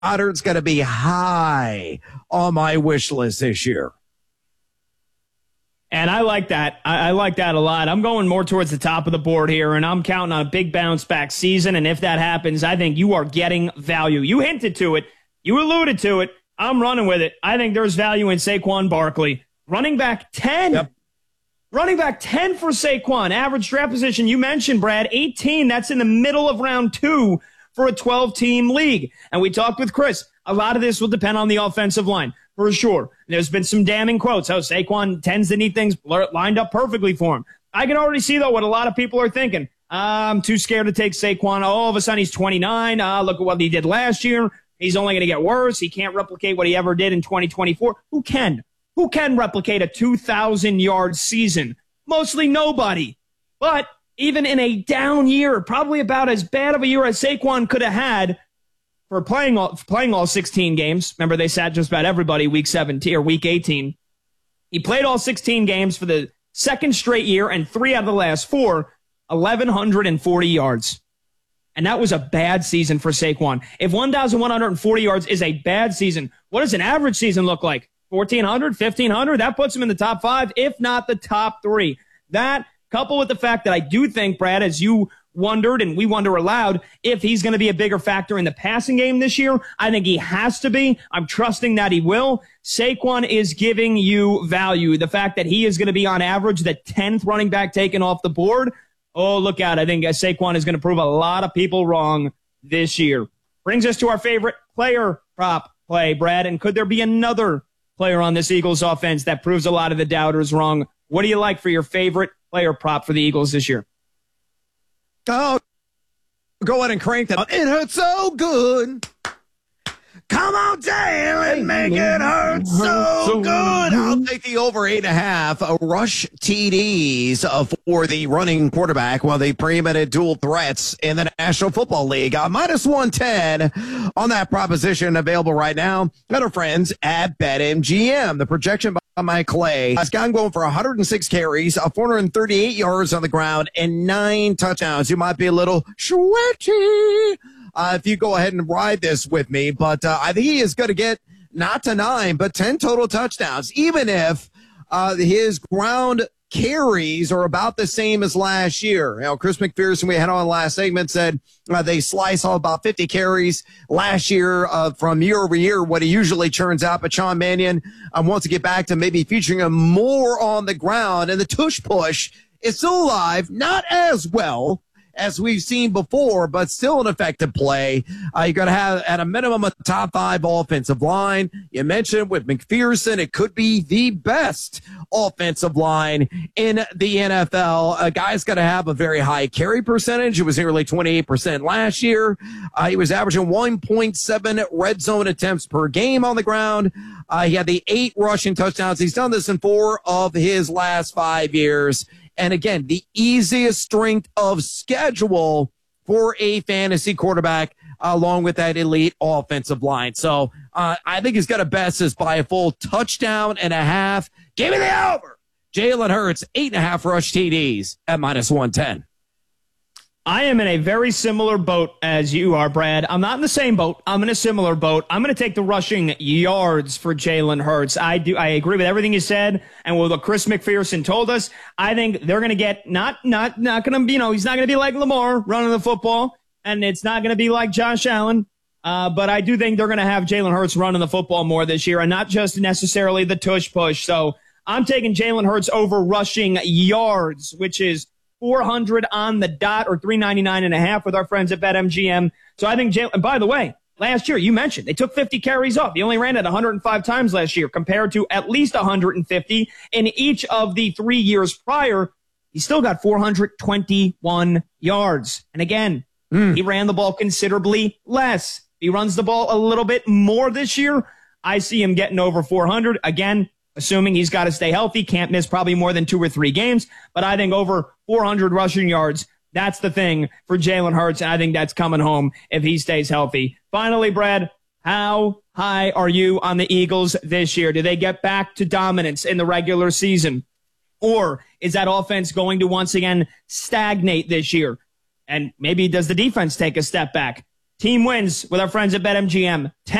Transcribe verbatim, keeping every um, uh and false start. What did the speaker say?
Goddard's going to be high on my wish list this year. And I like that. I, I like that a lot. I'm going more towards the top of the board here, and I'm counting on a big bounce back season. And if that happens, I think you are getting value. You hinted to it. You alluded to it. I'm running with it. I think there's value in Saquon Barkley. Running back ten. Yep. Running back ten for Saquon. Average draft position, you mentioned, Brad, eighteen. That's in the middle of round two for a twelve-team league. And we talked with Chris. A lot of this will depend on the offensive line. For sure. There's been some damning quotes. Oh, Saquon tends to need things lined up perfectly for him. I can already see, though, what a lot of people are thinking. I'm too scared to take Saquon. All of a sudden, he's twenty-nine. Uh, look at what he did last year. He's only going to get worse. He can't replicate what he ever did in twenty twenty-four. Who can? Who can replicate a two thousand yard season? Mostly nobody. But even in a down year, probably about as bad of a year as Saquon could have had, for playing all, playing all sixteen games. Remember, they sat just about everybody week seventeen or week eighteen. He played all sixteen games for the second straight year, and three out of the last four, eleven forty yards. And that was a bad season for Saquon. If one thousand one hundred forty yards is a bad season, what does an average season look like? fourteen hundred, fifteen hundred? That puts him in the top five, if not the top three. That, coupled with the fact that I do think, Brad, as you wondered, and we wonder aloud, if he's going to be a bigger factor in the passing game this year. I think he has to be. I'm trusting that he will. Saquon is giving you value. The fact that he is going to be on average the tenth running back taken off the board. Oh, look out. I think Saquon is going to prove a lot of people wrong this year. Brings us to our favorite player prop play, Brad. And could there be another player on this Eagles offense that proves a lot of the doubters wrong? What do you like for your favorite player prop for the Eagles this year? Oh, go ahead and crank that. It hurts so good. Come on, Jalen, make it hurt so good. I'll take the over eight and a half uh, rush T Ds uh, for the running quarterback while they preeminent dual threats in the National Football League. Uh, minus one ten on that proposition, available right now at our friends at BetMGM. The projection by Mike Clay has gone going for one hundred six carries, uh, four hundred thirty-eight yards on the ground, and nine touchdowns. You might be a little sweaty Uh, if you go ahead and ride this with me, but uh, I think he is going to get not to nine, but ten total touchdowns, even if uh, his ground carries are about the same as last year. You know, Chris McPherson, we had on last segment, said uh, they slice all about fifty carries last year uh, from year over year, what he usually churns out. But Sean Mannion uh, wants to get back to maybe featuring him more on the ground, and the tush push is still alive, not as well as we've seen before, but still an effective play. Uh, you're going to have, at a minimum, a top five offensive line. You mentioned with McPherson, it could be the best offensive line in the N F L. A guy's going to have a very high carry percentage. It was nearly twenty-eight percent last year. Uh, he was averaging one point seven red zone attempts per game on the ground. Uh, he had the eight rushing touchdowns. He's done this in four of his last five years. And again, the easiest strength of schedule for a fantasy quarterback, uh, along with that elite offensive line. So uh, I think he's got to best this by a full touchdown and a half. Give me the over. Jalen Hurts, eight and a half rush T Ds at minus one ten. I am in a very similar boat as you are, Brad. I'm not in the same boat. I'm in a similar boat. I'm going to take the rushing yards for Jalen Hurts. I do. I agree with everything you said and with what Chris McPherson told us. I think they're going to get not, not, not going to, you know, he's not going to be like Lamar running the football, and it's not going to be like Josh Allen. Uh, but I do think they're going to have Jalen Hurts running the football more this year, and not just necessarily the tush push. So I'm taking Jalen Hurts over rushing yards, which is four hundred on the dot, or three ninety-nine and a half with our friends at BetMGM. So I think Jalen, and by the way, last year, you mentioned, they took fifty carries off. He only ran it one hundred five times last year compared to at least one hundred fifty in each of the three years prior. He still got four hundred twenty-one yards. And again, mm. he ran the ball considerably less. He runs the ball a little bit more this year. I see him getting over four hundred. Again, assuming he's got to stay healthy, can't miss probably more than two or three games. But I think over four hundred rushing yards, that's the thing for Jalen Hurts, and I think that's coming home if he stays healthy. Finally, Brad, how high are you on the Eagles this year? Do they get back to dominance in the regular season? Or is that offense going to once again stagnate this year? And maybe does the defense take a step back? Team wins with our friends at BetMGM.